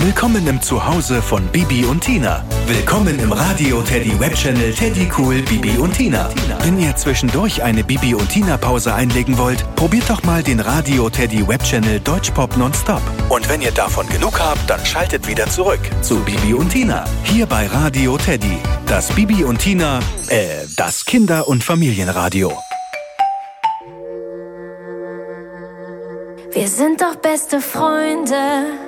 Willkommen im Zuhause von Bibi und Tina. Willkommen im Radio Teddy Webchannel Teddy Cool Bibi und Tina. Wenn ihr zwischendurch eine Bibi und Tina Pause einlegen wollt, probiert doch mal den Radio Teddy Webchannel Deutschpop Nonstop. Und wenn ihr davon genug habt, dann schaltet wieder zurück zu Bibi und Tina. Hier bei Radio Teddy. Das Bibi und Tina, das Kinder- und Familienradio. Wir sind doch beste Freunde.